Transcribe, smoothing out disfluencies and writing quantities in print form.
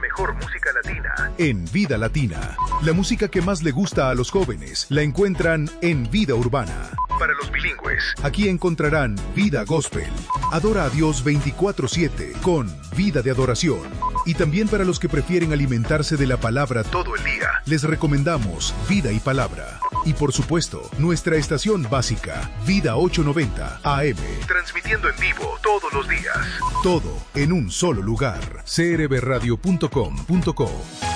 mejor música latina. En Vida Latina, la música que más le gusta a los jóvenes la encuentran en Vida Urbana. Para los bilingües, aquí encontrarán Vida Gospel. Adora a Dios 24/7 con Vida de Adoración. Y también para los que prefieren alimentarse de la palabra todo el día, les recomendamos Vida y Palabra. Y por supuesto, nuestra estación básica, Vida 890 AM. Transmitiendo en vivo todos los días. Todo en un solo lugar. crbradio.com.co